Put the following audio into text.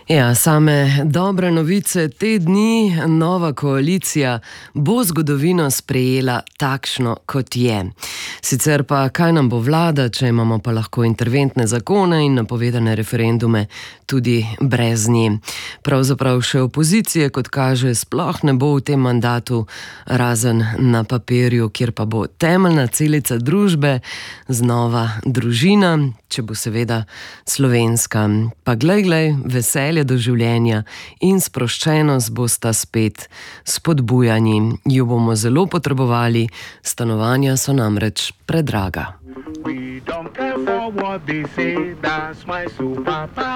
Ja, same dobre novice te dni. Nova koalicija bo zgodovino sprejela takšno, kot je. Sicer pa, kaj nam bo vlada, če imamo pa lahko interventne zakone in napovedane referendume tudi brez nje. Pravzaprav še opozicije, kot kaže, sploh ne bo v tem mandatu, razen na papirju, kjer pa bo temeljna celica družbe znova družina, če bo seveda slovenska. Pa glej, veselje do življenja in sproščenost bosta spet spodbujani. Ju bomo zelo potrebovali, stanovanja so namreč predraga.